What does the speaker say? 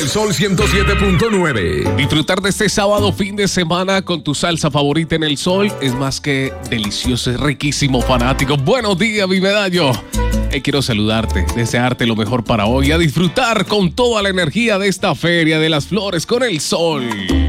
El Sol 107.9. Disfrutar de este sábado fin de semana con tu salsa favorita en el sol es más que delicioso, es riquísimo, fanático. Buenos días, mi medallo. Quiero saludarte, desearte lo mejor para hoy, a disfrutar con toda la energía de esta Feria de las Flores con el Sol.